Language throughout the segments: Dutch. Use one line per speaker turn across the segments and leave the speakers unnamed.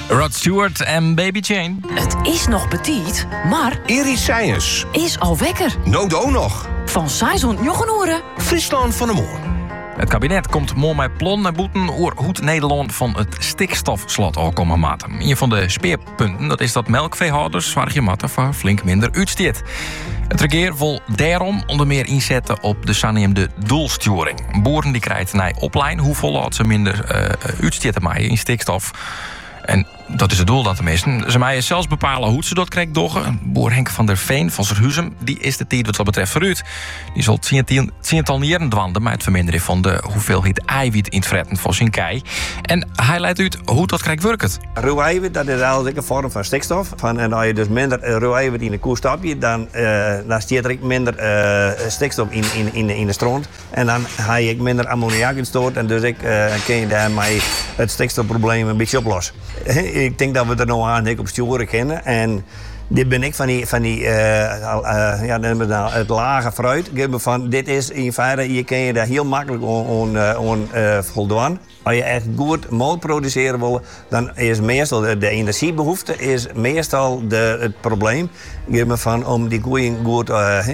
Rod Stewart en Baby Jane.
Het is nog petit, maar
Iris Science.
is al wekker.
Nodo nog.
Van Saison Jochenoeren.
Friesland van de Moor.
Het kabinet komt morgen met plan naar boeten oor hoe Nederland van het stikstofslot al komen maten. Een van de speerpunten dat is dat melkveehouders zwaar matten voor flink minder uitstoot. Het regeer wil daarom onder meer inzetten op de zogenaamde doelsturing. Boeren die krijgen naar opleiding hoeveel laat ze minder uitstoot te maken in stikstof. En dat is het doel dat de meesten. Ze mij zelfs bepalen hoe ze dat krijgen doggen. Boer Henk van der Veen van Zerhuzem, die is de tijd wat dat betreft vooruit. Die zal tiental jaren dwanden met het verminderen van de hoeveelheid eiwit in het fretten van zijn kei. En hij leidt uit hoe dat krijgt werkt.
Ruw eiwit, dat is eigenlijk een vorm van stikstof. En als je dus minder ruw eiwit in de koe stopt, dan stiert er minder stikstof in de stront. En dan ga je minder ammoniak in stoot. En dus kun je daarmee het stikstofprobleem een beetje oplossen. Ik denk dat we er nou aan op sturen kennen. En dit ben ik het lage fruit. Dit is in feite, je kan je daar heel makkelijk aan voldoen. Als je echt goed melk produceren wil, dan is meestal de energiebehoefte het probleem. Om die koeien goed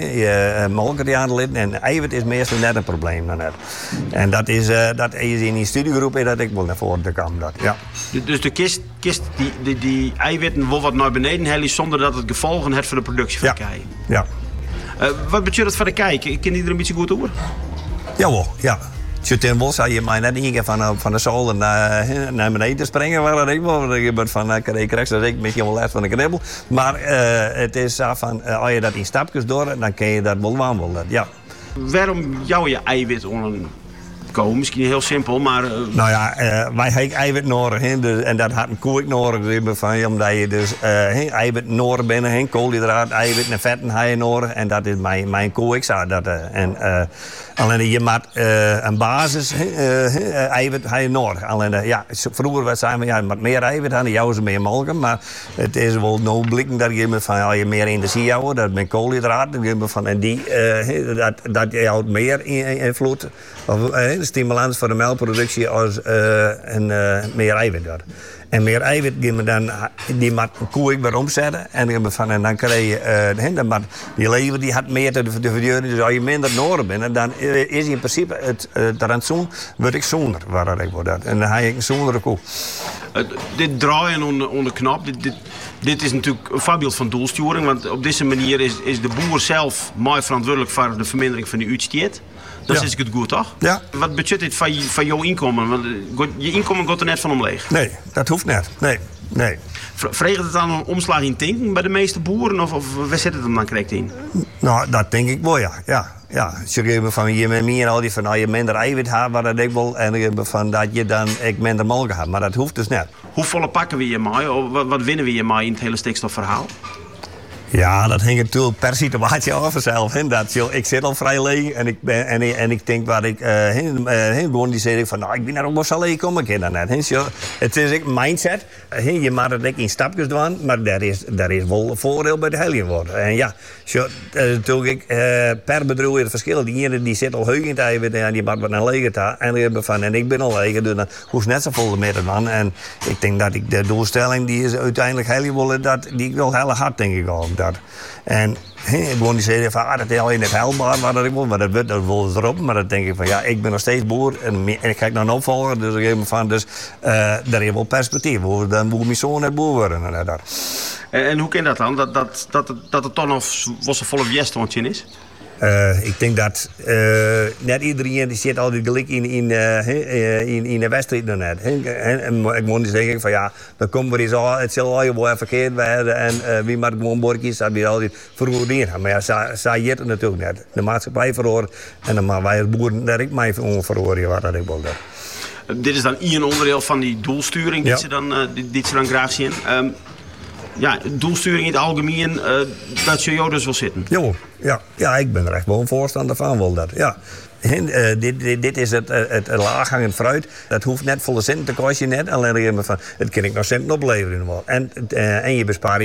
melk te laten. En eiwit is meestal net een probleem. Dan net. En dat is in die studiegroep dat ik wil naar voren te komen. Ja.
Dus de kist die eiwitten wil wat naar beneden hellen zonder dat het gevolgen heeft voor de productie van de kei.
Ja.
Wat betekent dat voor de kei? Ken je er een beetje goed over?
Jawel, ja. Toen zou je mij net niet van de zolder naar beneden te springen. Waar ik wel van ik krijg dat ik misschien wel last van een knibbel. Maar het is zo van als je dat in stapjes door, dan kun je dat wel wandelen. Ja.
Waarom jou je eiwit on komen? Misschien heel simpel, maar...
Nou ja, wij hebben eiwit nodig. Dus, en dat had een koe ook nodig. Omdat je dus eiwit nodig bent. Koolhydraten, eiwit en vetten heb je nodig. En dat is mijn koe. Ik zou dat... Alleen je maakt een basis eiwit heb je nodig. Alleen vroeger zijn we met meer eiwit hadden, jou ze meer melken. Maar het is wel nou blikken dat je van je meer energie houdt. Dat met koolhydraten. En die dat je houdt meer invloed. De stimulans voor de melkproductie als meer eiwit wordt. En meer eiwit die mag een koe ik weer omzetten. En dan krijg je die lever die had meer te verduren. Dus als je minder nodig bent, dan is in principe het rantsoen wordt ik zonder waar ik word. En dan heb je een zondere koe.
Dit draaien onder knap. Dit is natuurlijk een voorbeeld van doelsturing. Want op deze manier is de boer zelf mooi verantwoordelijk voor de vermindering van de uitstoot. Dat is het goed, toch?
Ja.
Wat betekent dit van jouw inkomen? Want je inkomen gaat er net van omleeg.
Nee, dat hoeft net. Nee.
Vreegt het dan een omslag in denken bij de meeste boeren? Of waar zit het hem dan correct in?
Nou, dat denk ik wel, ja. Ze van je met meer al die van je minder eiwit hebt, wat dat ik wil. En van dat je dan minder melk hebt. Maar dat hoeft dus net.
Hoe volle pakken we je mee? Wat winnen we je mee in het hele stikstofverhaal?
Ja, dat hangt natuurlijk per situatie af vanzelf. Ik zit al vrij leeg en ik denk waar ik gewoon die zeg van ik ben er ook wel zo leeg komen. Ik dan net. Het is een mindset. Je mag het in stapjes doen, maar daar is wel een voordeel bij de helling worden. En ja, natuurlijk per bedrijf het verschil. Die ene die zit al heug in het eiwit en die maakt wat naar leeg daar. En ik ben al leeg, dus dan hoef ik net zo vol met het man. En ik denk dat ik de doelstelling die is uiteindelijk helling willen, die ik wel heel hard denk ik ook. En gewoon die zeiden van dat is al in het helbaar maar dat wil erop. Maar dan denk ik van ik ben nog steeds boer en ik ga nog opvolgen. Dus ik geef me van daar is wel perspectief. Dan moet mijn zoon net boer worden.
En hoe kan dat dan? Dat het toch nog was een volle jestoontje is?
Ik denk dat net iedereen die zit altijd gelijk in de wedstrijd nog net. En ik moet niet zeggen van dan komen we eens al, het zal al je wel verkeerd werden en wie maar gewoon borkjes, dat we altijd verhoorden. Maar zij je het natuurlijk net. De maatschappij verhoren en dan maar wij als boeren daar ik mij verhoren wat dat ik wilde.
Dit is dan een onderdeel van die doelsturing die ze dan graag zien. Doelsturing in het algemeen, dat je jou dus wil zitten.
Ja, ik ben er echt wel een voorstander van, wel dat. Ja. Dit is het laaghangend fruit. Dat hoeft net volle centen te kosten net. Alleen van, het kan ik nog centen opleveren. En je bespaart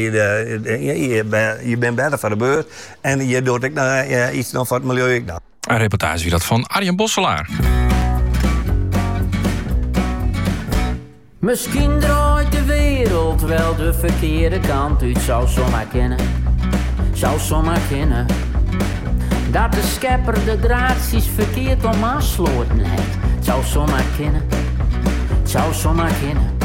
je bent beter voor de beurt. En je doet ook iets nog voor het milieu.
Een reportage wie dat van Arjen Bosselaar.
Misschien draait de wereld wereld wel de verkeerde kant uit zou zomaar kennen. Zou zomaar kennen. Dat de schepper de draadjes verkeerd om aansloten heeft. Zou zomaar kennen. Zou zomaar kennen.